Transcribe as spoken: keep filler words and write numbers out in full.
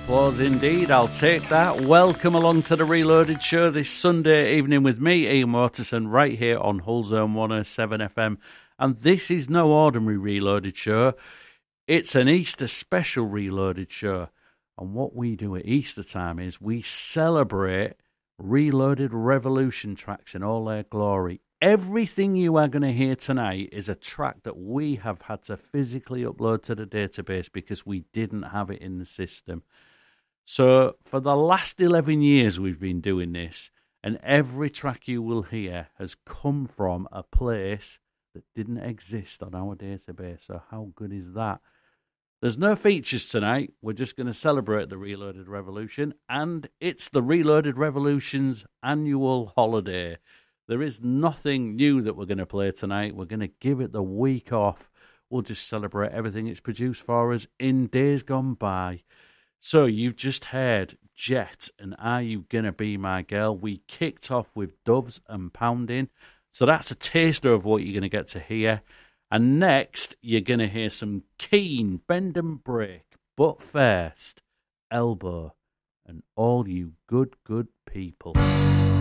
applause indeed. I'll take that. Welcome along to the Reloaded Show this Sunday evening with me, Ian Waterson, right here on Hull Zone one oh seven F M. And this is no ordinary Reloaded Show. It's an Easter special Reloaded Show. And what we do at Easter time is we celebrate Reloaded Revolution tracks in all their glory. Everything you are going to hear tonight is a track that we have had to physically upload to the database because we didn't have it in the system. So for the last eleven years we've been doing this, and every track you will hear has come from a place that didn't exist on our database. So how good is that? There's no features tonight. We're just going to celebrate the Reloaded Revolution, and it's the Reloaded Revolution's annual holiday. There is nothing new that we're going to play tonight. We're going to give it the week off. We'll just celebrate everything it's produced for us in days gone by. So you've just heard Jet and Are You Gonna Be My Girl? We kicked off with Doves and Pounding. So that's a taster of what you're going to get to hear. And next, you're going to hear some Keane, Bend and Break. But first, Elbow and All You Good, Good People.